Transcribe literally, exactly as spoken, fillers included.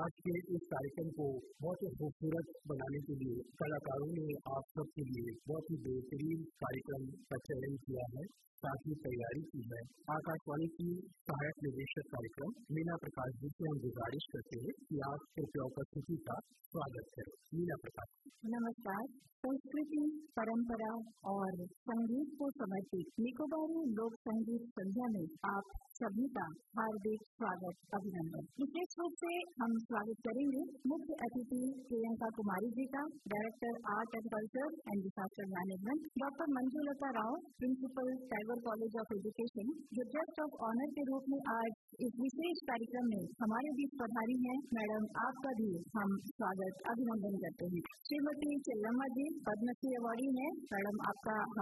आज के इस कार्यक्रम को बहुत ही खूबसूरत बनाने के लिए कलाकारों ने आप सबके लिए बहुत ही बेहतरीन कार्यक्रम का चयन किया है, साथ ही तैयारी की है। आकाशवाणी की सहायक निदेशक कार्यक्रम मीना प्रकाश जी से हम गुजारिश करते हैं कि आप कृपया उपस्थिति का स्वागत करें। मीना प्रकाश। नमस्कार। संस्कृति, परंपरा और संगीत को समर्पित निकोबारी लोक संगीत संध्या में आप सभी का हार्दिक स्वागत, अभिनंदन। विशेष रूप से हम स्वागत करेंगे मुख्य अतिथि प्रियंका कुमारी जी का, director art and culture and disaster management, doctor Manjulata Rao, principal tiger college of education, जो गेस्ट ऑफ ऑनर के रूप में आज इस विशेष कार्यक्रम में हमारे बीच पधारी हैं। मैडम, आपका भी हम स्वागत, अभिनंदन करते हैं। श्रीमती चिल्लम्मा जी पद्मश्री अवार्डी हैं। मैडम, आपका